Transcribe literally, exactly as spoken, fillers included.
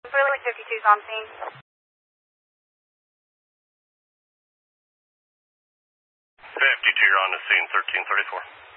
Clearly fifty-two's on scene. fifty-two, you're on the scene, thirteen thirty-four.